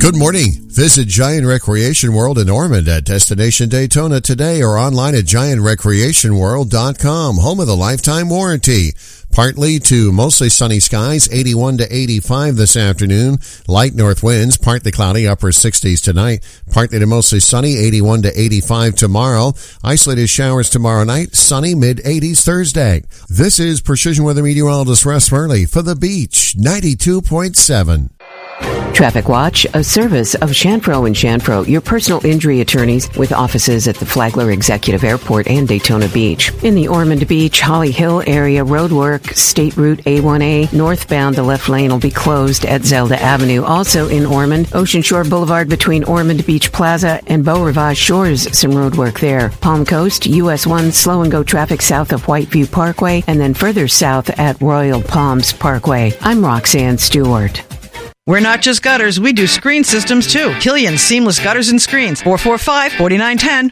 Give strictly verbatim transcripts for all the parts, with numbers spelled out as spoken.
Good morning. Visit Giant Recreation World in Ormond at Destination Daytona today or online at giant recreation world dot com, home of the lifetime warranty. Partly to mostly sunny skies, eighty-one to eighty-five this afternoon. Light north winds, partly cloudy, upper sixties tonight. Partly to mostly sunny, eighty-one to eighty-five tomorrow. Isolated showers tomorrow night, sunny, mid-eighties Thursday. This is Precision Weather Meteorologist Russ Murley for The Beach, ninety-two point seven. Traffic Watch, a service of Shanpro and Shanpro, your personal injury attorneys with offices at the Flagler Executive Airport and Daytona Beach. In the Ormond Beach, Holly Hill area roadwork, State Route A one A, northbound, the left lane will be closed at Zelda Avenue. Also in Ormond, Ocean Shore Boulevard between Ormond Beach Plaza and Beau Rivage Shores, some roadwork there. Palm Coast, U S one, slow and go traffic south of Whiteview Parkway and then further south at Royal Palms Parkway. I'm Roxanne Stewart. We're not just gutters, we do screen systems too. Killian Seamless Gutters and Screens, four four five, four nine one zero.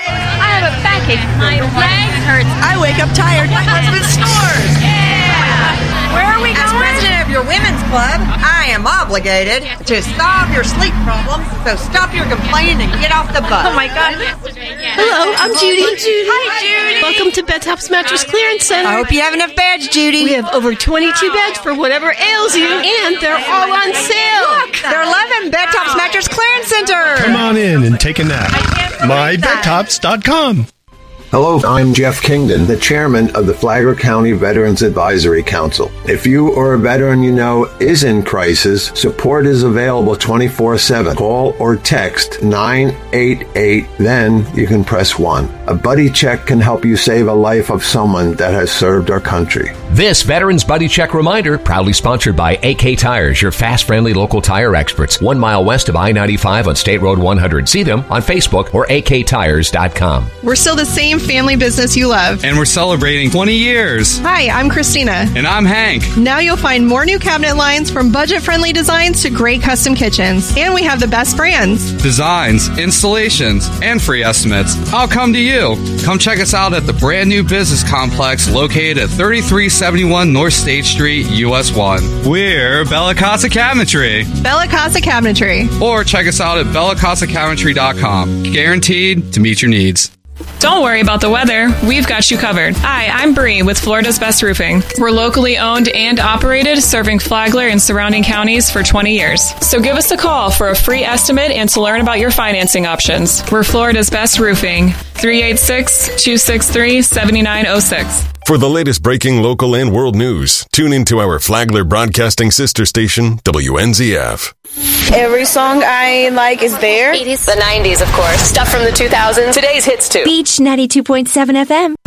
I have a backache. My legs hurt. I wake up tired. My husband snores. Yeah. Where are we going? As president of your women's club, I am obligated to solve your sleep problems, so stop your complaining and get off the bus. Oh my God. Hello, I'm Judy. I'm Judy. Hi, Judy. Welcome to Bedtops Mattress Clearance Center. I hope you have enough beds, Judy. We have over twenty-two beds for whatever ails you, and they're all on sale. Look, they're eleven Bedtops Mattress Clearance Center. Come on in and take a nap. my bed tops dot com. Hello, I'm Jeff Kingdon, the chairman of the Flagler County Veterans Advisory Council. If you or a veteran you know is in crisis, support is available twenty-four seven. Call or text nine eight eight, then you can press one. A buddy check can help you save a life of someone that has served our country. This Veterans Buddy Check reminder, proudly sponsored by A K Tires, your fast, friendly local tire experts, one mile west of I ninety-five on State Road one hundred. See them on Facebook or A K tires dot com. We're still the same family business you love. And we're celebrating twenty years. Hi, I'm Christina. And I'm Hank. Now you'll find more new cabinet lines from budget-friendly designs to great custom kitchens. And we have the best brands. Designs, installations, and free estimates. I'll come to you. Come check us out at the brand new business complex located at thirty-three seventy-one North State Street, U S one. We're Bella Casa Cabinetry. Bella Casa Cabinetry. Or check us out at bella casa cabinetry dot com. Guaranteed to meet your needs. Don't worry about the weather. We've got you covered. Hi, I'm Bree with Florida's Best Roofing. We're locally owned and operated, serving Flagler and surrounding counties for twenty years. So give us a call for a free estimate and to learn about your financing options. We're Florida's Best Roofing. three eight six, two six three, seven nine zero six. For the latest breaking local and world news, tune into our Flagler Broadcasting sister station, W N Z F. Every song I like is there. eighties, the nineties, of course. Stuff from the two thousands. Today's hits, too. Beach ninety-two point seven F M.